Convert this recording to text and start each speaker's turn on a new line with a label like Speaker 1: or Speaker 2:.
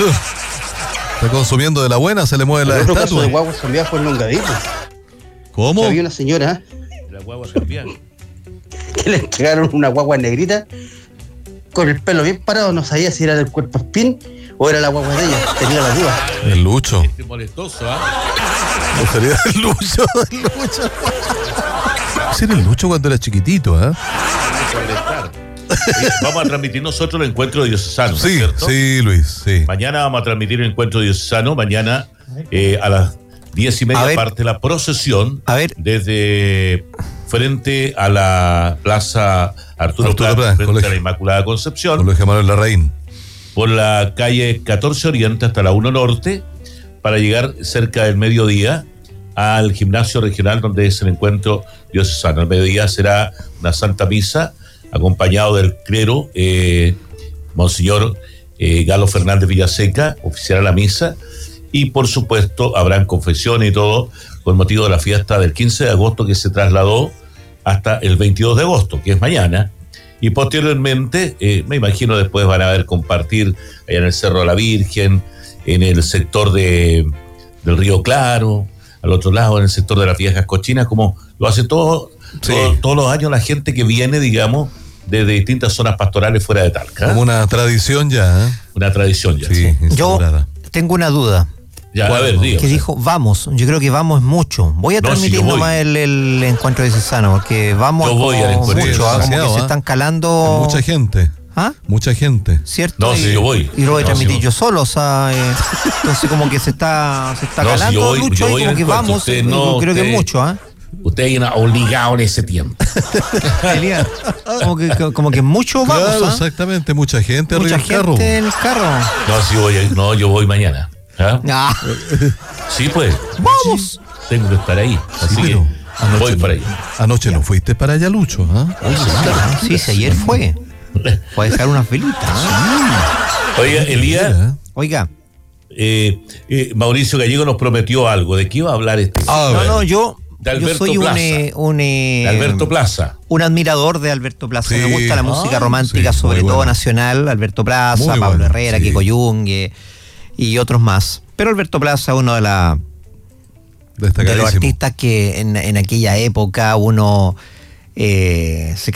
Speaker 1: Claro. Está consumiendo de la buena, se le mueve la
Speaker 2: otro
Speaker 1: estatua.
Speaker 2: caso de guaguas cambiadas fue en Longaví.
Speaker 1: ¿Cómo?
Speaker 2: Había una señora
Speaker 3: La guagua cambiada.
Speaker 2: que le entregaron una guagua negrita con el pelo bien parado, no sabía si era del cuerpo espín o era la guagua de ella, tenía la duda.
Speaker 1: El Lucho.
Speaker 3: Este molestoso,
Speaker 1: No sería el Lucho, el Lucho. Ese era el Lucho cuando era chiquitito,
Speaker 3: Vamos a transmitir nosotros el encuentro diocesano,
Speaker 1: Sí,
Speaker 3: ¿cierto?
Speaker 1: sí, Luis, sí.
Speaker 3: Mañana vamos a transmitir el encuentro diocesano. Mañana a las 10:30 parte la procesión desde frente a la plaza Arturo Prat, frente
Speaker 1: Colegio.
Speaker 3: a la Inmaculada Concepción.
Speaker 1: Colegio Manuel Larraín.
Speaker 3: Por la calle 14 Oriente hasta la 1 Norte, para llegar cerca del mediodía al gimnasio regional donde es el encuentro diocesano. Al mediodía será una santa misa acompañado del clero, Monseñor Galo Fernández Villaseca, oficiará la misa, y por supuesto habrán confesiones y todo con motivo de la fiesta del 15 de agosto que se trasladó hasta el 22 de agosto, que es mañana. Y posteriormente, me imagino después van a ver compartir allá en el Cerro de la Virgen, en el sector del Río Claro, al otro lado, en el sector de las Viejas Cochinas, como lo hace todos los años la gente que viene, digamos, desde distintas zonas pastorales fuera de Talca.
Speaker 1: Como una tradición ya.
Speaker 3: Una tradición ya.
Speaker 1: Sí,
Speaker 4: yo tengo una duda.
Speaker 3: Ya, a ver, dígame.
Speaker 4: Que dijo, vamos, yo creo que vamos es mucho. Voy a transmitir nomás el encuentro diocesano, porque vamos
Speaker 3: yo voy al encuentro
Speaker 4: mucho, como que se están calando.
Speaker 1: Mucha gente.
Speaker 4: ¿Ah?
Speaker 1: Mucha gente.
Speaker 4: ¿Cierto?
Speaker 3: No, si yo voy.
Speaker 4: Y lo voy a transmitir yo solo, o sea, entonces como que se está calando
Speaker 3: si yo voy,
Speaker 4: mucho y como que vamos, creo que es mucho, ¿ah?
Speaker 3: Usted hay obligado en ese tiempo.
Speaker 4: como que mucho vamos,
Speaker 1: claro,
Speaker 4: ¿ah?
Speaker 1: Exactamente, mucha gente
Speaker 4: mucha
Speaker 1: arriba del carro.
Speaker 4: en el carro.
Speaker 3: No, yo voy mañana. ¿Ah? Sí, pues.
Speaker 4: ¡Vamos!
Speaker 3: Tengo que estar ahí. Así
Speaker 1: Sí,
Speaker 3: que voy para allá.
Speaker 1: Anoche no fuiste para allá, Lucho.
Speaker 4: Sí, ayer fue. Fue a dejar unas velitas.
Speaker 3: Oiga, Elías.
Speaker 4: Oiga.
Speaker 3: Mauricio Gallego nos prometió algo. ¿De qué iba a hablar este?
Speaker 4: Yo soy
Speaker 3: de Alberto Plaza.
Speaker 4: Un admirador de Alberto Plaza.
Speaker 1: Sí.
Speaker 4: Me gusta la música romántica, sobre todo
Speaker 1: bueno.
Speaker 4: Nacional. Alberto Plaza,
Speaker 1: Muy
Speaker 4: Pablo
Speaker 1: bueno,
Speaker 4: Herrera,
Speaker 1: sí.
Speaker 4: Kiko Yungue y otros más. Pero Alberto Plaza, uno de los artistas que en aquella época uno se